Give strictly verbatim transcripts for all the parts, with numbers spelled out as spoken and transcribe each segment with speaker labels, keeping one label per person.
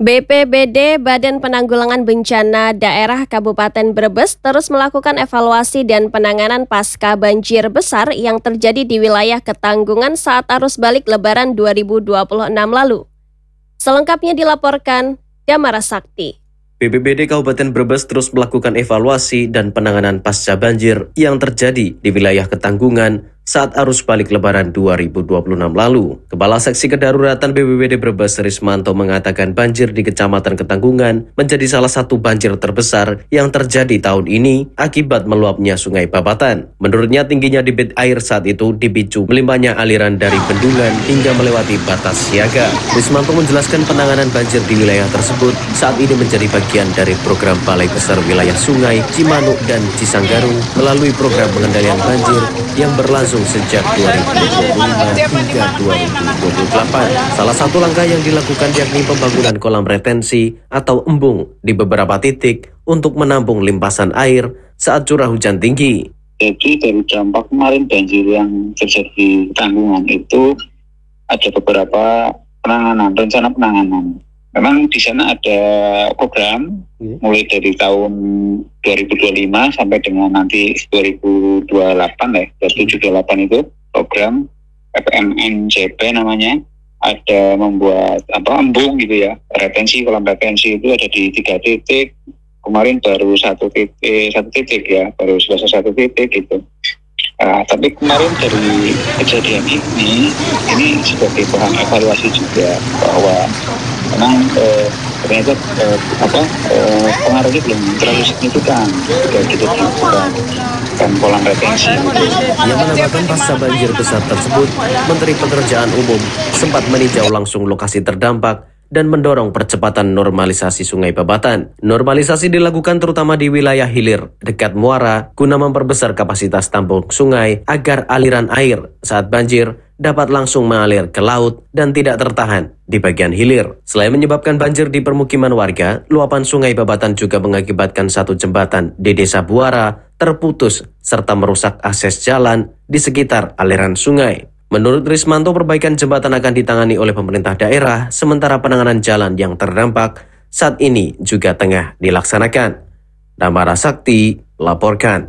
Speaker 1: B P B D Badan Penanggulangan Bencana Daerah Kabupaten Brebes terus melakukan evaluasi dan penanganan pasca banjir besar yang terjadi di wilayah Ketanggungan saat arus balik Lebaran dua ribu dua puluh enam lalu. Selengkapnya dilaporkan Damara Sakti.
Speaker 2: B P B D Kabupaten Brebes terus melakukan evaluasi dan penanganan pasca banjir yang terjadi di wilayah Ketanggungan saat arus balik Lebaran dua ribu dua puluh enam lalu. Kepala Seksi Kedaruratan B P B D Brebes Rismanto mengatakan banjir di Kecamatan Ketanggungan menjadi salah satu banjir terbesar yang terjadi tahun ini akibat meluapnya Sungai Babatan. Menurutnya tingginya debit air saat itu dipicu melimpahnya aliran dari bendungan hingga melewati batas siaga. Rismanto menjelaskan penanganan banjir di wilayah tersebut saat ini menjadi bagian dari program Balai Besar Wilayah Sungai, Cimanuk, dan Cisanggarung melalui program pengendalian banjir yang berlangsung sejak dua ribu dua puluh lima hingga dua ribu dua puluh delapan. Salah satu langkah yang dilakukan yakni pembangunan kolam retensi atau embung di beberapa titik untuk menampung limpasan air saat curah hujan tinggi.
Speaker 3: Jadi dari dampak kemarin banjir yang terjadi di Ketanggungan itu ada beberapa penanganan, rencana penanganan. Memang di sana ada program mulai dari tahun dua ribu dua puluh lima sampai dengan nanti dua ribu dua puluh delapan ya, dua ribu tujuh puluh delapan itu program F M N J P namanya, ada membuat apa embung gitu ya, retensi, kolam retensi itu ada di tiga titik. Kemarin baru satu titik, satu titik ya, baru selesai satu titik gitu. Nah, tapi kemarin dari kejadian ini, ini sebagai bahan evaluasi juga bahwa memang eh, ternyata eh, apa eh, pengaruhnya belum terlalu signifikan jika kita lakukan dan kolam retensi.
Speaker 2: Yang menambahkan pasca banjir besar tersebut, Menteri Pekerjaan Umum sempat meninjau langsung lokasi terdampak dan mendorong percepatan normalisasi Sungai Babatan. Normalisasi dilakukan terutama di wilayah hilir dekat muara guna memperbesar kapasitas tampung sungai agar aliran air saat banjir dapat langsung mengalir ke laut dan tidak tertahan di bagian hilir. Selain menyebabkan banjir di permukiman warga, luapan Sungai Babatan juga mengakibatkan satu jembatan di Desa Buara terputus serta merusak akses jalan di sekitar aliran sungai. Menurut Rismanto, perbaikan jembatan akan ditangani oleh pemerintah daerah, sementara penanganan jalan yang terdampak saat ini juga tengah dilaksanakan. Damara Sakti laporkan.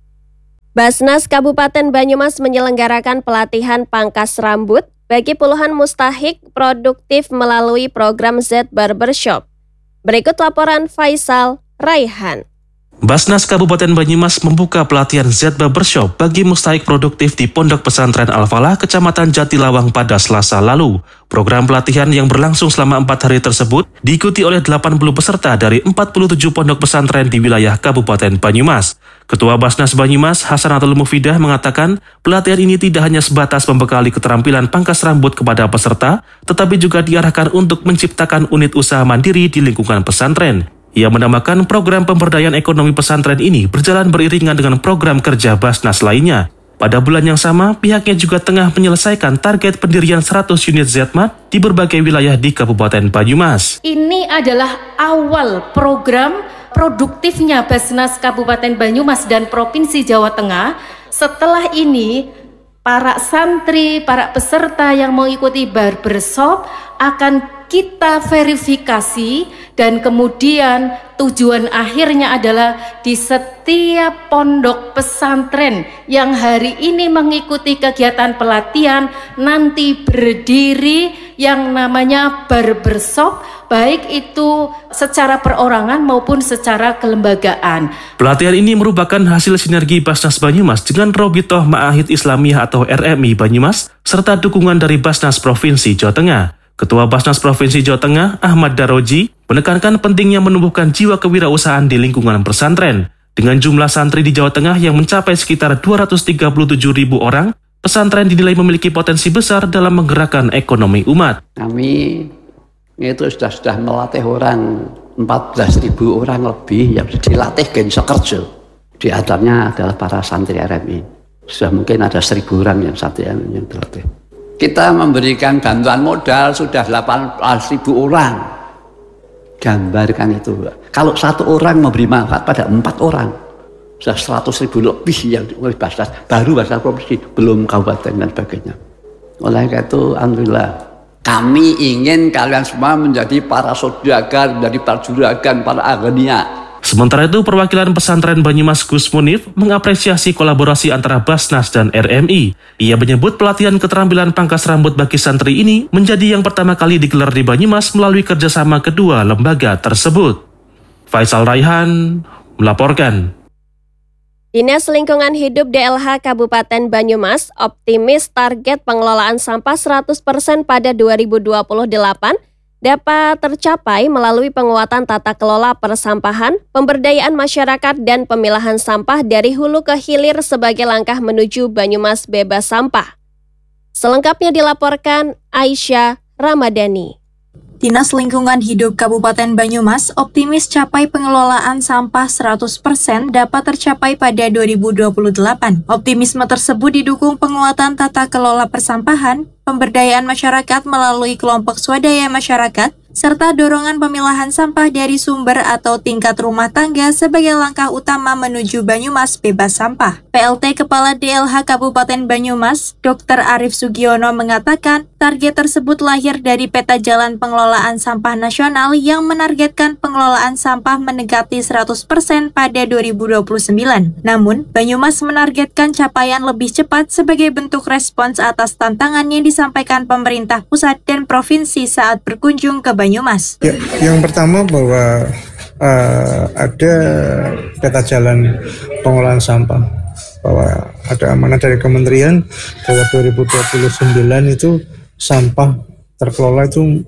Speaker 1: Basnas Kabupaten Banyumas menyelenggarakan pelatihan pangkas rambut bagi puluhan mustahik produktif melalui program Z Barbershop. Berikut laporan Faisal Raihan.
Speaker 4: Basnas Kabupaten Banyumas membuka pelatihan Z Barbershop bagi mustahik produktif di Pondok Pesantren Al-Falah, Kecamatan Jatilawang pada Selasa lalu. Program pelatihan yang berlangsung selama empat hari tersebut diikuti oleh delapan puluh peserta dari empat puluh tujuh pondok pesantren di wilayah Kabupaten Banyumas. Ketua Basnas Banyumas, Hasanatul Mufidah, mengatakan pelatihan ini tidak hanya sebatas membekali keterampilan pangkas rambut kepada peserta, tetapi juga diarahkan untuk menciptakan unit usaha mandiri di lingkungan pesantren. Ia menambahkan program pemberdayaan ekonomi pesantren ini berjalan beriringan dengan program kerja Basnas lainnya. Pada bulan yang sama, pihaknya juga tengah menyelesaikan target pendirian seratus unit Z-Mart di berbagai wilayah di Kabupaten Banyumas.
Speaker 5: Ini adalah awal program produktifnya Basnas Kabupaten Banyumas dan Provinsi Jawa Tengah. Setelah ini, para santri, para peserta yang mengikuti barbershop akan kita verifikasi dan kemudian tujuan akhirnya adalah di setiap pondok pesantren yang hari ini mengikuti kegiatan pelatihan nanti berdiri yang namanya barbershop, baik itu secara perorangan maupun secara kelembagaan.
Speaker 4: Pelatihan ini merupakan hasil sinergi Basnas Banyumas dengan Robitoh Ma'ahid Islamiyah atau R M I Banyumas serta dukungan dari Basnas Provinsi Jawa Tengah. Ketua Basnas Provinsi Jawa Tengah, Ahmad Daroji, menekankan pentingnya menumbuhkan jiwa kewirausahaan di lingkungan pesantren. Dengan jumlah santri di Jawa Tengah yang mencapai sekitar dua ratus tiga puluh tujuh ribu orang, pesantren dinilai memiliki potensi besar dalam menggerakkan ekonomi umat.
Speaker 6: Kami itu sudah sudah melatih orang empat belas ribu orang lebih yang dilatih genso kerja. Di antaranya adalah para santri R M I. Sudah mungkin ada seribu orang yang santri yang dilatih. Kita memberikan bantuan modal sudah delapan belas ribu orang. Gambarkan itu. Kalau satu orang memberi manfaat pada empat orang, sudah seratus ribu lebih yang oleh Basnas. Baru Basnas Provinsi, belum kabupaten dan sebagainya. Oleh karena itu, alhamdulillah, Kami ingin kalian semua menjadi para saudagar, menjadi para juragan, para aghnia.
Speaker 4: Sementara itu, perwakilan pesantren Banyumas Gus Munif mengapresiasi kolaborasi antara Basnas dan R M I. Ia menyebut pelatihan keterampilan pangkas rambut bagi santri ini menjadi yang pertama kali digelar di Banyumas melalui kerjasama kedua lembaga tersebut. Faisal Raihan melaporkan.
Speaker 1: Dinas Lingkungan Hidup D L H Kabupaten Banyumas optimis target pengelolaan sampah seratus persen pada dua ribu dua puluh delapan dapat tercapai melalui penguatan tata kelola persampahan, pemberdayaan masyarakat, dan pemilahan sampah dari hulu ke hilir sebagai langkah menuju Banyumas bebas sampah. Selengkapnya dilaporkan Aisyah Ramadhani.
Speaker 7: Dinas Lingkungan Hidup Kabupaten Banyumas optimis capai pengelolaan sampah seratus persen dapat tercapai pada dua ribu dua puluh delapan. Optimisme tersebut didukung penguatan tata kelola persampahan, pemberdayaan masyarakat melalui kelompok swadaya masyarakat, serta dorongan pemilahan sampah dari sumber atau tingkat rumah tangga sebagai langkah utama menuju Banyumas bebas sampah. P L T Kepala D L H Kabupaten Banyumas, Dokter Arif Sugiono mengatakan, target tersebut lahir dari peta jalan pengelolaan sampah nasional yang menargetkan pengelolaan sampah mendekati seratus persen pada dua ribu dua puluh sembilan. Namun, Banyumas menargetkan capaian lebih cepat sebagai bentuk respons atas tantangan yang disampaikan pemerintah pusat dan provinsi saat berkunjung ke Banyumas.
Speaker 8: Ya, yang pertama bahwa uh, ada peta jalan pengelolaan sampah, bahwa ada amanah dari kementerian bahwa dua ribu dua puluh sembilan itu sampah terkelola itu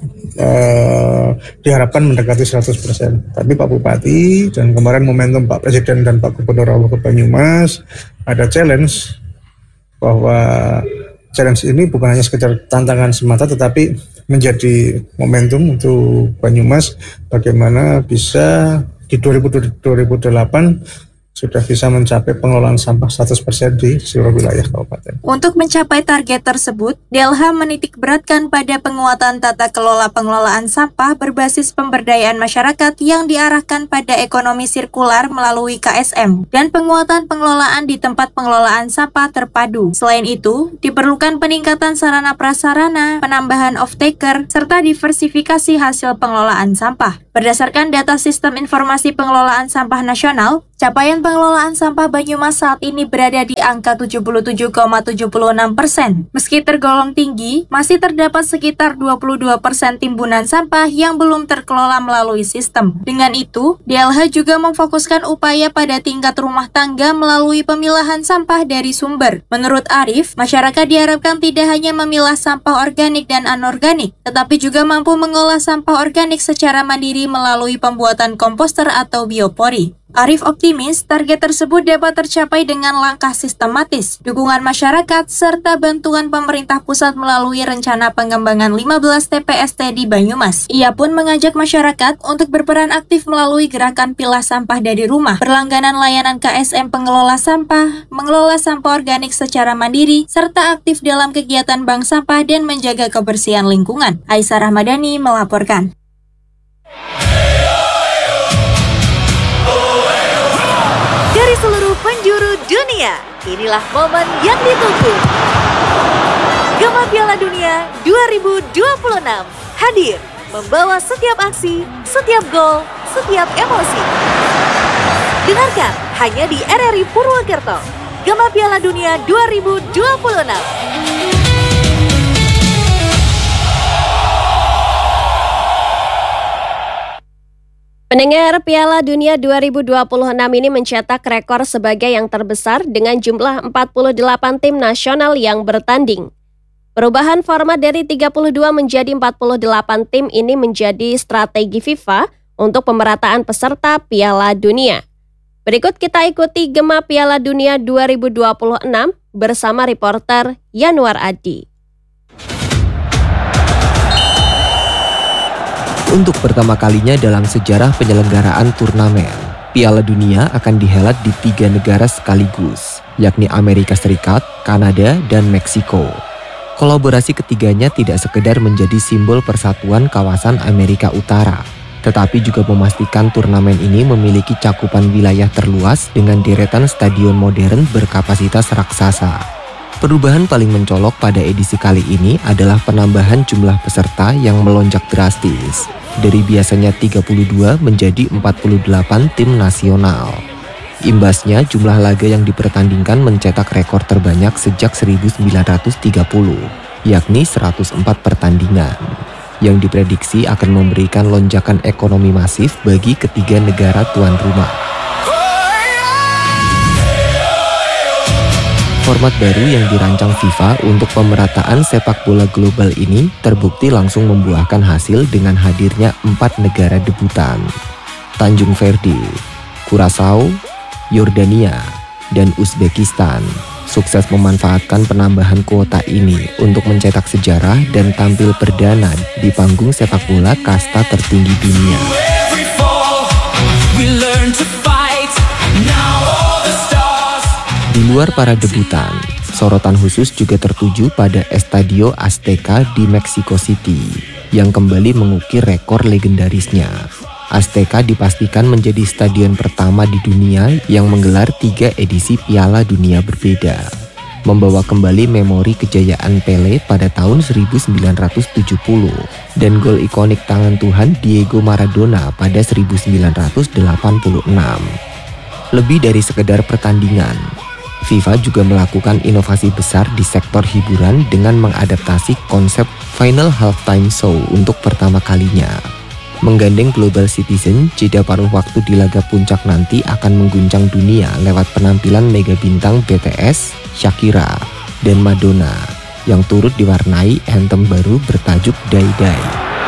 Speaker 8: uh, diharapkan mendekati seratus persen. Tapi Pak Bupati dan kemarin momentum Pak Presiden dan Pak Gubernur Allah ke Banyumas ada challenge bahwa challenge ini bukan hanya sekedar tantangan semata tetapi menjadi momentum untuk Banyumas bagaimana bisa di dua ribu delapan sudah bisa mencapai pengelolaan sampah seratus persen di seluruh wilayah kabupaten.
Speaker 7: Untuk mencapai target tersebut, D L H menitik beratkan pada penguatan tata kelola pengelolaan sampah berbasis pemberdayaan masyarakat yang diarahkan pada ekonomi sirkular melalui K S M dan penguatan pengelolaan di tempat pengelolaan sampah terpadu. Selain itu, diperlukan peningkatan sarana prasarana, penambahan off-taker, serta diversifikasi hasil pengelolaan sampah. Berdasarkan data Sistem Informasi Pengelolaan Sampah Nasional, capaian pengelolaan sampah Banyumas saat ini berada di angka tujuh puluh tujuh koma tujuh enam persen. Meski tergolong tinggi, masih terdapat sekitar dua puluh dua persen timbunan sampah yang belum terkelola melalui sistem. Dengan itu, D L H juga memfokuskan upaya pada tingkat rumah tangga melalui pemilahan sampah dari sumber. Menurut Arif, masyarakat diharapkan tidak hanya memilah sampah organik dan anorganik, tetapi juga mampu mengolah sampah organik secara mandiri melalui pembuatan komposter atau biopori. Arif optimis target tersebut dapat tercapai dengan langkah sistematis, dukungan masyarakat, serta bantuan pemerintah pusat melalui rencana pengembangan lima belas T P S T di Banyumas. Ia pun mengajak masyarakat untuk berperan aktif melalui gerakan pilah sampah dari rumah, berlangganan layanan K S M pengelola sampah, mengelola sampah organik secara mandiri, serta aktif dalam kegiatan bank sampah dan menjaga kebersihan lingkungan. Aisyah Ramadhani melaporkan.
Speaker 9: Dari seluruh penjuru dunia, inilah momen yang ditunggu. Gema Piala Dunia dua ribu dua puluh enam hadir membawa setiap aksi, setiap gol, setiap emosi. Dengarkan hanya di R R I Purwokerto. Gema Piala Dunia dua ribu dua puluh enam.
Speaker 1: Pendengar, Piala Dunia dua ribu dua puluh enam ini mencetak rekor sebagai yang terbesar dengan jumlah empat puluh delapan tim nasional yang bertanding. Perubahan format dari tiga puluh dua menjadi empat puluh delapan tim ini menjadi strategi FIFA untuk pemerataan peserta Piala Dunia. Berikut kita ikuti Gema Piala Dunia dua ribu dua puluh enam bersama reporter Yanuar Adi.
Speaker 10: Untuk pertama kalinya dalam sejarah penyelenggaraan turnamen, Piala Dunia akan dihelat di tiga negara sekaligus, yakni Amerika Serikat, Kanada, dan Meksiko. Kolaborasi ketiganya tidak sekedar menjadi simbol persatuan kawasan Amerika Utara, tetapi juga memastikan turnamen ini memiliki cakupan wilayah terluas dengan deretan stadion modern berkapasitas raksasa. Perubahan paling mencolok pada edisi kali ini adalah penambahan jumlah peserta yang melonjak drastis. Dari biasanya tiga puluh dua menjadi empat puluh delapan tim nasional. Imbasnya, jumlah laga yang dipertandingkan mencetak rekor terbanyak sejak seribu sembilan ratus tiga puluh, yakni seratus empat pertandingan, yang diprediksi akan memberikan lonjakan ekonomi masif bagi ketiga negara tuan rumah. Format baru yang dirancang FIFA untuk pemerataan sepak bola global ini terbukti langsung membuahkan hasil dengan hadirnya empat negara debutan. Tanjung Verde, Curaçao, Yordania, dan Uzbekistan sukses memanfaatkan penambahan kuota ini untuk mencetak sejarah dan tampil perdana di panggung sepak bola kasta tertinggi dunia. Di luar para debutan, sorotan khusus juga tertuju pada Estadio Azteca di Mexico City yang kembali mengukir rekor legendarisnya. Azteca dipastikan menjadi stadion pertama di dunia yang menggelar tiga edisi Piala Dunia berbeda, membawa kembali memori kejayaan Pele pada tahun seribu sembilan ratus tujuh puluh dan gol ikonik tangan Tuhan Diego Maradona pada seribu sembilan ratus delapan puluh enam. Lebih dari sekedar pertandingan, FIFA juga melakukan inovasi besar di sektor hiburan dengan mengadaptasi konsep Final Halftime Show untuk pertama kalinya. Menggandeng global citizen, jeda paruh waktu di laga puncak nanti akan mengguncang dunia lewat penampilan mega bintang B T S, Shakira, dan Madonna yang turut diwarnai anthem baru bertajuk Die Die.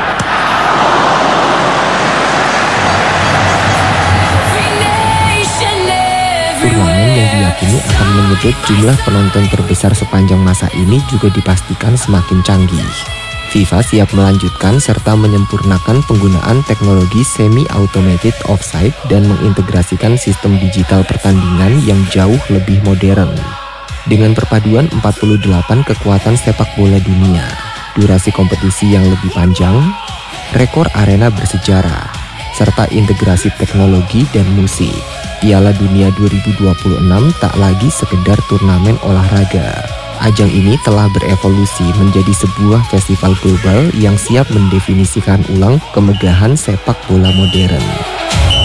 Speaker 10: Turnamen yang diyakini akan menyedot jumlah penonton terbesar sepanjang masa ini juga dipastikan semakin canggih. FIFA siap melanjutkan serta menyempurnakan penggunaan teknologi semi-automated offside dan mengintegrasikan sistem digital pertandingan yang jauh lebih modern. Dengan perpaduan empat puluh delapan kekuatan sepak bola dunia, durasi kompetisi yang lebih panjang, rekor arena bersejarah, serta integrasi teknologi dan musik, Piala Dunia dua ribu dua puluh enam tak lagi sekedar turnamen olahraga. Ajang ini telah berevolusi menjadi sebuah festival global yang siap mendefinisikan ulang kemegahan sepak bola modern.